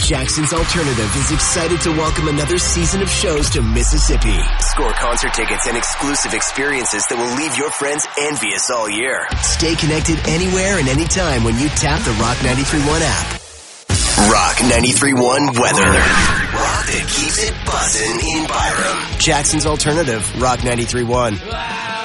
Jackson's Alternative is excited to welcome another season of shows to Mississippi. Score concert tickets and exclusive experiences that will leave your friends envious all year. Stay connected anywhere and anytime when you tap the Rock 93.1 app. Rock 93.1 weather. Rock that keeps it buzzing in Byram. Jackson's Alternative, Rock 93.1.